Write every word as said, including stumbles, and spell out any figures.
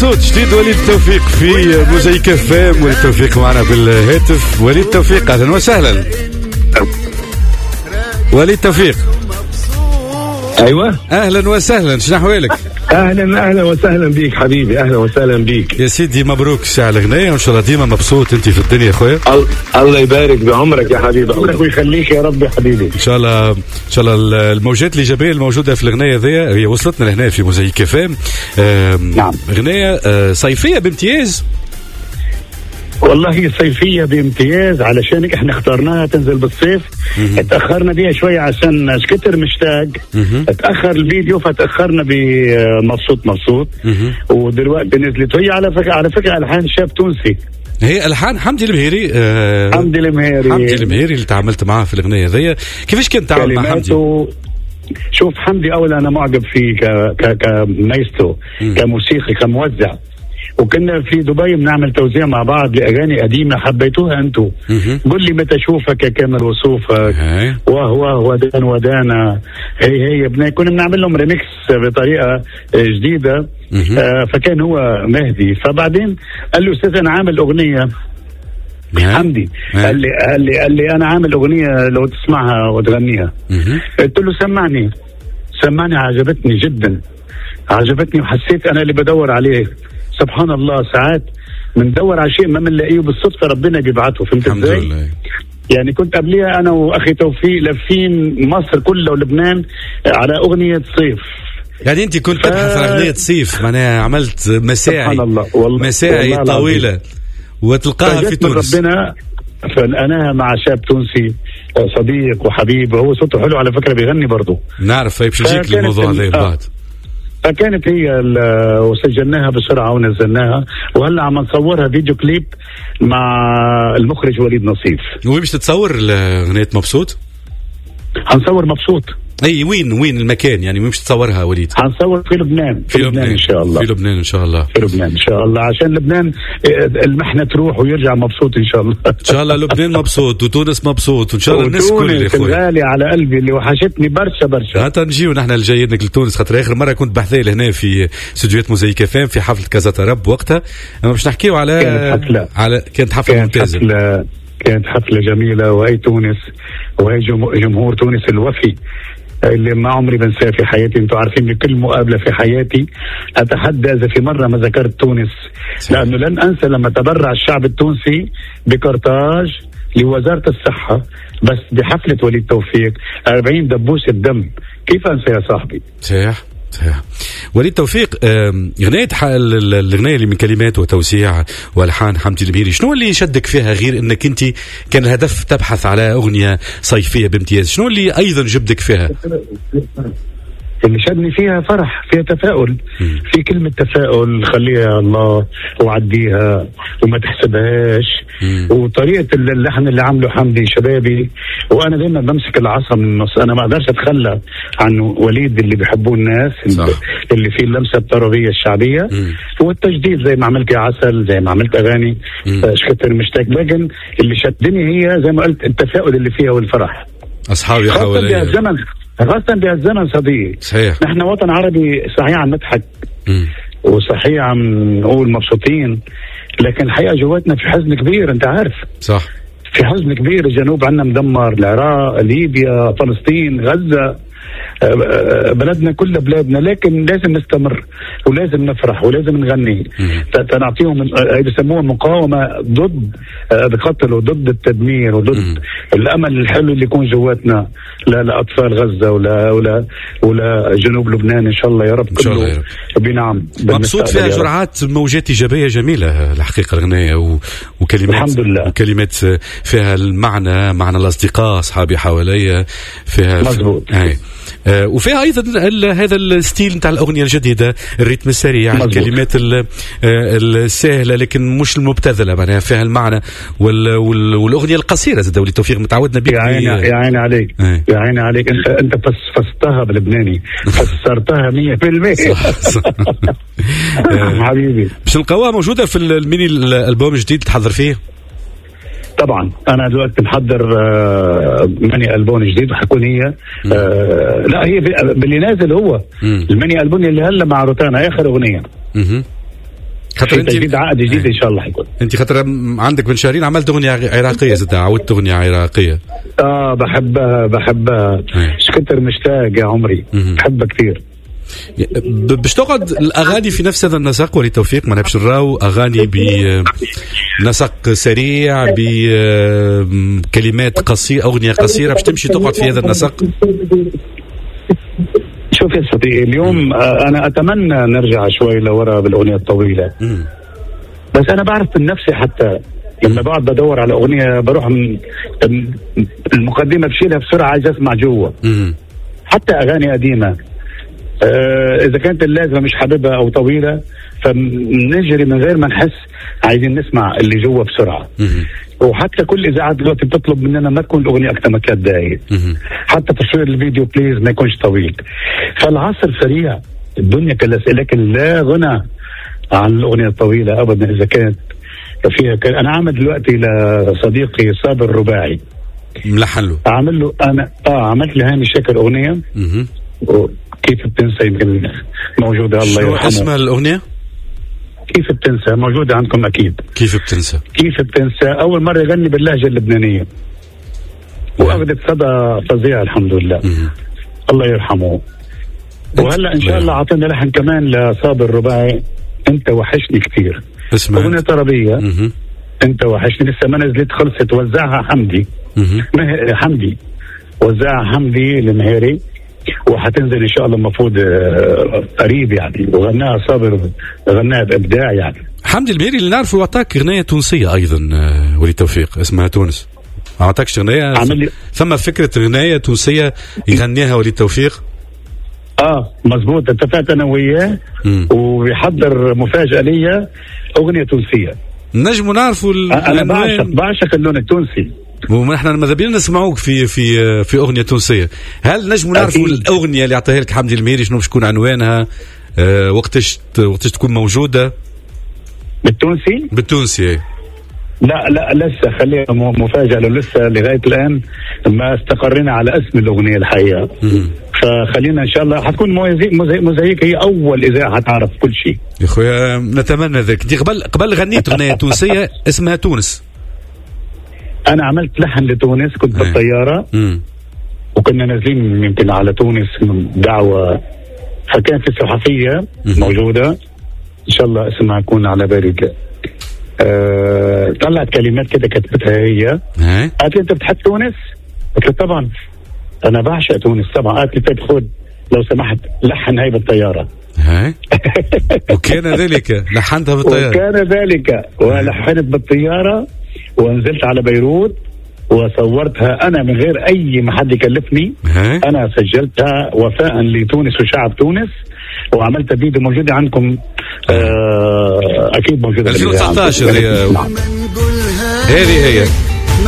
مبسوط جديد وليد التوفيق في موزايك اف ام. وليد التوفيق معنا بالهاتف. وليد التوفيق اهلا وسهلا. وليد التوفيق ايوه اهلا وسهلا، شنو احوالك؟ اهلا اهلا وسهلا بيك حبيبي، اهلا وسهلا بيك يا سيدي. مبروك ساعة الغناية وان شاء الله ديما مبسوط انت في الدنيا يا خويا. الله يبارك بعمرك يا حبيبي، عمرك ويخليك يا رب يا حبيبي. ان شاء الله ان شاء الله الموجات الايجابيه الموجوده في الغنايه ذي هي وصلتنا لهنا في موزايك اف ام. نعم غنايه صيفيه بامتياز. والله صيفية بامتياز، علشان احنا اخترناها تنزل بالصيف. اتأخرنا بيها شوية عشان شكتر مشتاق. اتأخر الفيديو فتأخرنا بمبسوط مبسوط. ودلوقتي نزلت هي على فكرة على فكرة ألحان شاب تونسي. هي ألحان حمدي المهيري. آه حمدي المهيري حمدي المهيري اللي تعاملت معاه في الغنية ذي. كيفاش كنت تعامل مع حمدي؟ شوف حمدي أولا أنا معجب فيه ك ك كمايسترو، كموسيقي، كموزع. وكنا في دبي بنعمل توزيع مع بعض لأغاني قديمة حبيتوها انتو. قل لي متى اشوفك يا كامل وصوفك، وهو ودان ودانا، هي هي بنا كنا بنعمل لهم ريميكس بطريقة جديدة. آه فكان هو مهدي. فبعدين قال له استاذ انا عامل اغنية حمدي. قال لي قال لي قال لي انا عامل اغنية لو تسمعها وتغنيها. قلت له سمعني سمعني. عجبتني جدا، عجبتني وحسيت انا اللي بدور عليه. سبحان الله ساعات بندور على شيء ما بنلاقيه بالصدفه ربنا بيبعته. فهمت ازاي؟ يعني كنت قبليها انا واخي توفيق لافين مصر كلها ولبنان على اغنيه صيف. يعني انت كنت ف... تبحث عن اغنيه صيف، معناها عملت مساعي سبحان الله والله مساعي والله طويله وتلقاها في تونس. ربنا فانا مع شاب تونسي صديق وحبيب، هو صوته حلو على فكره، بيغني برضه. نعرف باش نجيك للموضوع هذا بعد. فكانت هي وسجلناها بسرعة ونزلناها، وهلا عم نصورها فيديو كليب مع المخرج وليد نصيف. وين باش تتصور أغنية مبسوط؟ هنصور مبسوط. اي وين وين المكان يعني وين باش تصورها وليد؟ هنصور في لبنان. في, في لبنان. لبنان ان شاء الله. في لبنان ان شاء الله. في لبنان ان شاء الله، عشان لبنان المحنة تروح ويرجع مبسوط ان شاء الله. ان شاء الله لبنان مبسوط وتونس مبسوط وان شاء الله الناس كل يا اخوي. غالي على قلبي اللي وحشتني برشا برشا. حتى نجيو نحن الجايينك لتونس، خاطر اخر مرة كنت بحثي هنا في استوديوهات موزايك اف ام في حفلة كازا رب وقتها. اما باش نحكيو على كانت حفلة على كانت حفلة ممتازة. حفلة كانت حفلة جميلة، وهي تونس وهي جمهور تونس الوفي اللي ما عمري بنساه في حياتي. انتوا عارفين بكل مقابلة في حياتي اتحدى اذا في مرة ما ذكرت تونس، لانه لن انسى لما تبرع الشعب التونسي بكرتاج لوزارة الصحة بس بحفلة وليد توفيق أربعين دبوسة دم. كيف انسى يا صاحبي؟ صحيح صحيح. وليد توفيق، غنية الغنية اللي من كلمات وتوسيع والحان حمدي المهيري، شنو اللي شدك فيها غير انك انت كان الهدف تبحث على اغنية صيفية بامتياز؟ شنو اللي ايضا جبدك فيها؟ اللي شدني فيها فرح، فيها تفاؤل. في كلمة تفاؤل خليها الله وعديها وما تحسبهاش. وطريقة اللحن اللي عمله حمدي شبابي، وانا دايما بمسك العصا من النص. انا ما اقدرش اتخلى عن وليد اللي بيحبوه الناس، صح. اللي فيه اللمسة الطربية الشعبية والتجديد، زي ما عملت يا عسل، زي ما عملت اغاني شكتر مشتاق. لكن اللي شدني هي زي ما قلت التفاؤل اللي فيها والفرح. اصحابي حواليا الزمن خاصة بهالزمن صديقي. صحيح. نحن وطن عربي صحيح عم نضحك وصحيح عم نقول مبسوطين، لكن الحقيقة جواتنا في حزن كبير. انت عارف صح، في حزن كبير. الجنوب عندنا مدمر، العراق، ليبيا، فلسطين، غزة، بلدنا كلها بلادنا. لكن لازم نستمر ولازم نفرح ولازم نغني. تنعطيهم يسموها مقاومة ضد القتل وضد التدمير وضد مم. الأمل الحلو اللي يكون جواتنا لا لأطفال غزة ولا ولا ولا جنوب لبنان. إن شاء الله يا رب كله بنعم. مبسوط فيها جرعات موجات إيجابية جميلة الحقيقة الغنية و... وكلمات الحمد لله. وكلمات فيها المعنى، معنى الأصدقاء أصحابي حواليا فيها. مظبوط. ف... آه وفيها ايضا هذا الستيل نتاع الاغنيه الجديده، الريتم السريع، الكلمات السهله لكن مش المبتذله، معناها فيها المعنى وال وال والاغنيه القصيره زاد وليد توفيق متعودنا بك. يا عيني يا عيني عليك آه. يا عيني عليك. انت انت فسفتها باللبناني، فسرتها مية بالمية. حبيبي باش نلقاوها موجوده في الميني الالبوم الجديد تحضر فيه؟ طبعا انا دلوقتي محضر آه ماني البوم جديد وحكون هي آه لا هي باللي نازل هو الماني البوم اللي هلا مع روتانا اخر اغنيه. خاطر انت تجديد عقد جديد ان شاء الله حيكون. انت خاطر عندك من شهرين عملت اغنيه عراقيه، زدت عودت اغنيه عراقيه. اه بحبها بحبها ايش كثر مشتاق يا عمري، بحبها كثير. باش تقعد الاغاني في نفس هذا النسق ولي توفيق، ما نبش نراو اغاني بنسق سريع بكلمات قصيره، اغنيه قصيره باش تمشي تقعد في هذا النسق؟ شوف يا صديقي اليوم انا اتمنى نرجع شوي لورا بالاغنيه الطويله، بس انا بعرف من نفسي حتى لما بقعد بدور على اغنيه بروح من المقدمه بشيلها بسرعه، عايز اسمع جوا. حتى اغاني قديمه آه اذا كانت اللازمه مش حاببها او طويله فنجري من غير ما نحس، عايزين نسمع اللي جوا بسرعه. وحتى كل اذاعات دلوقتي بتطلب مننا ما تكون الاغنيه اكثر من ثلاث دقائق، حتى تصوير الفيديو بليز ما يكونش طويل. فالعصر سريع، الدنيا كلاسة، لكن لا غنى عن الاغنيه الطويله ابدا اذا كانت فيها. كان انا عامل دلوقتي لصديقي صابر رباعي ملحن له، عامل له انا اه عملت لهاني شاكر اغنيه كيف بتنسى، يمكن موجوده الله يرحمه. شو اسمها الاغنيه؟ كيف بتنسى، موجوده عندكم اكيد. كيف بتنسى كيف بتنسى اول مره يغني باللهجه اللبنانيه واخذت صدى فظيع الحمد لله. مم. الله يرحمه. وهلا ان شاء الله اعطينا لحن كمان لصابر رباعي، انت وحشني كثير، اسمها اغنيه طربيه. مم. انت وحشني لسه ما نزلت، خلصت، وزعها حمدي. مه... حمدي وزعها حمدي المهيري، وحتنزل ان شاء الله المفروض قريب يعني، وغناها صابر، غناها بابداع يعني. حمدي المهيري اللي نعرفه اعطاك اغنيه تونسيه ايضا ولي توفيق اسمها تونس، ما اعطاكش اغنيه؟ ثم فكره اغنيه تونسيه يغنيها ولي توفيق. اه مزبوط، اتفقت انا وياه وبيحضر مفاجاه ليا اغنيه تونسيه. نجم نعرفوا انا بعشق بعشق اللون التونسي، ونحن ماذا بينا نسمعوك في في في اغنيه تونسيه. هل نجم نعرفوا الاغنيه اللي عطاها لك حمدي المهيري شنو باش تكون عنوانها؟ أه وقتاش وقتاش تكون موجوده؟ بالتونسي؟ بالتونسي لا لا لسه خليها مفاجاه، لسه لغايه الان ما استقرينا على اسم الاغنيه الحقيقه. مم. فخلينا ان شاء الله حتكون موزايك، هي اول اذاعه هتعرف كل شيء يا خويا، نتمنى ذلك. انت قبل قبل غنيت اغنيه تونسيه اسمها تونس. انا عملت لحن لتونس، كنت بالطياره وكنا نازلين يمكن على تونس دعوه، فكان في صحفيه موجوده ان شاء الله اسمها يكون على بالي. أه طلعت كلمات كده كتبتها هي، قالت لي انت بتحب تونس؟ قلت له طبعا انا بعشق تونس طبعا. قالت لي طيب خذ لو سمحت لحن هاي بالطياره. ها وكان ذلك لحنتها بالطياره. وكان ذلك ولحنت بالطياره ونزلت على بيروت وصورتها انا من غير اي ما حد يكلفني. انا سجلتها وفاء لتونس وشعب تونس، وعملت فيديو موجود عندكم. آه اكيد موجوده ألفين وتسعة عشر. هذه هي